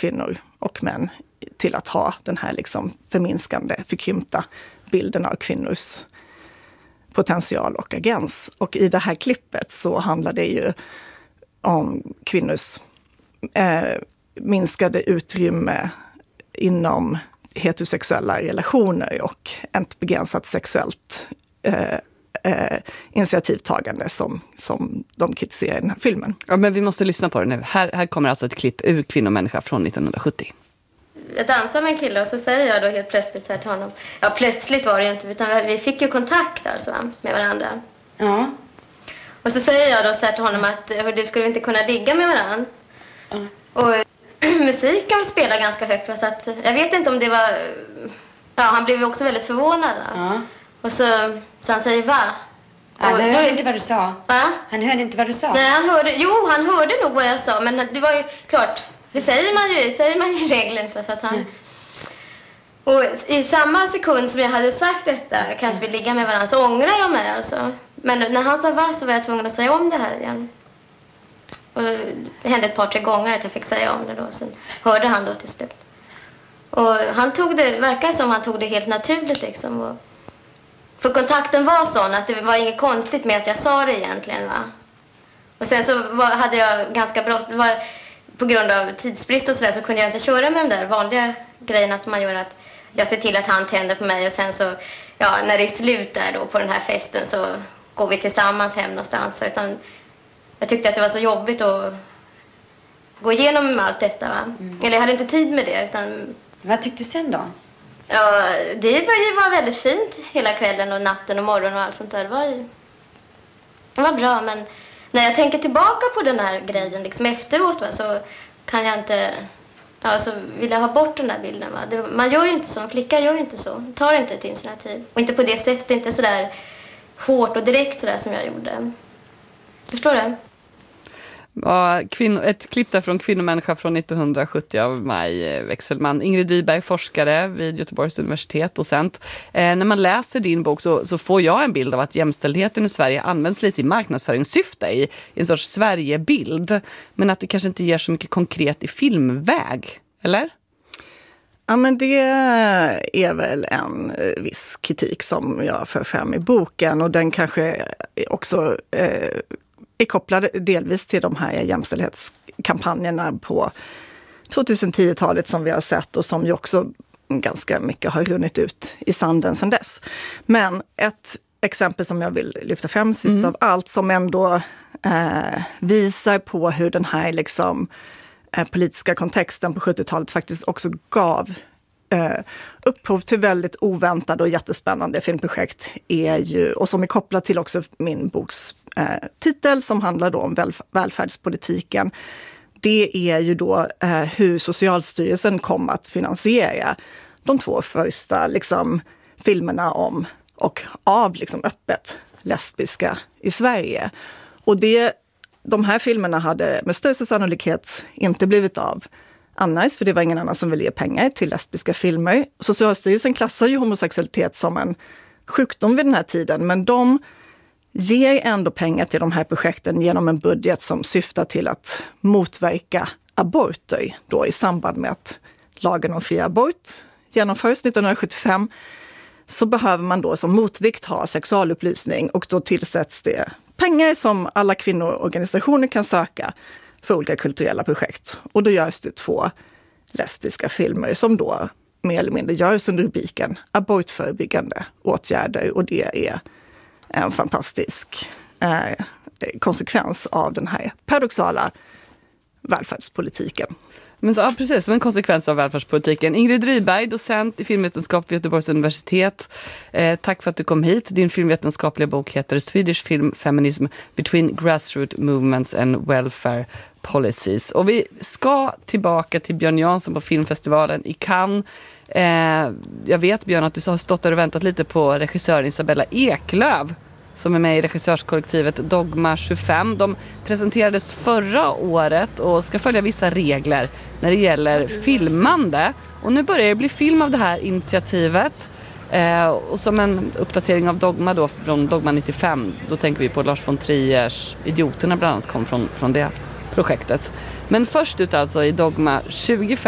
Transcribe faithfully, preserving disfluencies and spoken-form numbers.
kvinnor och män till att ha den här liksom förminskande, förkrympta bilden av kvinnors potential och agens. Och i det här klippet så handlar det ju om kvinnors eh, minskade utrymme inom heterosexuella relationer och ett begränsat sexuellt eh, eh, initiativtagande som, som de kritiserar i den här filmen. Ja, men vi måste lyssna på det nu. Här, här kommer alltså ett klipp ur Kvinnomänniska från nittonhundrasjuttio. Jag dansar med en kille och så säger jag då helt plötsligt så här till honom. Ja, plötsligt var det ju inte, utan vi fick ju kontakt alltså med varandra. Ja. Och så säger jag då så här till honom att du skulle inte kunna ligga med varandra. Ja. Och musiken spelar ganska högt, så att jag vet inte om det var... Ja, han blev ju också väldigt förvånad. Ja. Och så, så han säger va? Ja, han hörde då, inte vad du sa. Va? Han hörde inte vad du sa. Nej, han hörde... Jo, han hörde nog vad jag sa, men det var ju klart... Det säger man ju, säger man ju i regeln. Så att han... Mm. Och i samma sekund som jag hade sagt detta, kan inte vi ligga med varandra, så ångrar jag mig alltså. Men när han sa va så var jag tvungen att säga om det här igen. Och det hände ett par, tre gånger att jag fick säga om det då. Sen hörde han då till slut. Och han tog det, verkar som han tog det helt naturligt liksom. Och för kontakten var sån att det var inget konstigt med att jag sa det egentligen, va. Och sen så var, hade jag ganska brått, var, på grund av tidsbrist och sådär så kunde jag inte köra med de där vanliga grejerna som man gör, att jag ser till att han tänder på mig och sen så, ja, när det är slut där då på den här festen så går vi tillsammans hem någonstans. Utan jag tyckte att det var så jobbigt att gå igenom allt detta, va? Mm. Eller jag hade inte tid med det, utan... Vad tyckte du sen då? Ja, det var väldigt fint hela kvällen och natten och morgonen och allt sånt där. Det var, det var bra, men när jag tänker tillbaka på den här grejen liksom efteråt, va, så kan jag inte... Ja, så vill jag ha bort den där bilden, va? Det, man gör ju inte så, en flicka gör ju inte så. Tar inte ett initiativ. Och inte på det sättet, inte så där hårt och direkt så där som jag gjorde. Förstår du? Ja, kvinn- ett klipp där från Kvinnomänniska från nittonhundrasjuttio av Maj Wechselman. Ingrid Dyberg, forskare vid Göteborgs universitet, docent. Eh, när man läser din bok så, så får jag en bild av att jämställdheten i Sverige används lite i marknadsföringssyfte, i, i en sorts Sverigebild. Men att det kanske inte ger så mycket konkret i filmväg, eller? Ja, men det är väl en viss kritik som jag för fram i boken, och den kanske också eh, är kopplad delvis till de här jämställdhetskampanjerna på tjugohundratio-talet som vi har sett och som ju också ganska mycket har runnit ut i sanden sedan dess. Men ett exempel som jag vill lyfta fram sist mm. av allt, som ändå eh, visar på hur den här liksom politiska kontexten på sjuttiotalet faktiskt också gav eh, upphov till väldigt oväntade och jättespännande filmprojekt, är ju, och som är kopplat till också min boks eh, titel som handlar då om välf- välfärdspolitiken. Det är ju då eh, hur Socialstyrelsen kom att finansiera de två första liksom, filmerna om och av liksom, öppet lesbiska i Sverige. Och det De här filmerna hade med största sannolikhet inte blivit av annars, för det var ingen annan som ville ge pengar till lesbiska filmer. Socialstyrelsen klassar ju homosexualitet som en sjukdom vid den här tiden, men de ger ändå pengar till de här projekten genom en budget som syftar till att motverka aborter. Då i samband med att lagen om fri abort genomförs nittonhundrasjuttiofem så behöver man då som motvikt ha sexualupplysning, och då tillsätts det pengar som alla kvinnoorganisationer kan söka för olika kulturella projekt. Och då görs det två lesbiska filmer som då mer eller mindre görs under rubriken abortförebyggande åtgärder. Och det är en fantastisk eh, konsekvens av den här paradoxala välfärdspolitiken. Men så, ja, precis, som en konsekvens av välfärdspolitiken. Ingrid Dyberg, docent i filmvetenskap vid Göteborgs universitet. Eh, tack för att du kom hit. Din filmvetenskapliga bok heter Swedish Film Feminism Between Grassroots Movements and Welfare Policies. Och vi ska tillbaka till Björn Jansson på filmfestivalen i Cannes. Eh, jag vet, Björn, att du har stått där och väntat lite på regissören Isabella Eklöf som är med i regissörskollektivet Dogma tjugofem. De presenterades förra året och ska följa vissa regler när det gäller filmande. Och nu börjar det bli film av det här initiativet. Eh, och som en uppdatering av Dogma då, från Dogma nittiofem, då tänker vi på Lars von Triers Idioterna bland annat kom från, från det projektet. Men först ut alltså i Dogma tjugofem